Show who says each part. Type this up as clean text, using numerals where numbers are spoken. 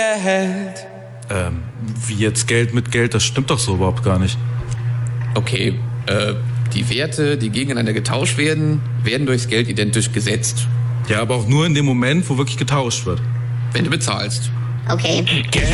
Speaker 1: Wie jetzt Geld mit Geld? Das stimmt doch so überhaupt gar nicht.
Speaker 2: Okay, die Werte, die gegeneinander getauscht werden, werden durchs Geld identisch gesetzt.
Speaker 1: Ja, aber auch nur in dem Moment, wo wirklich getauscht wird.
Speaker 2: Wenn du bezahlst.
Speaker 3: Okay.